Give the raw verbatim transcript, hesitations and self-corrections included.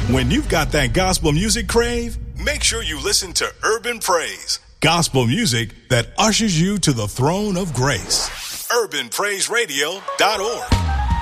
When you've got that gospel music crave, make sure you listen to Urban Praise, gospel music that ushers you to the throne of grace. urban praise radio dot org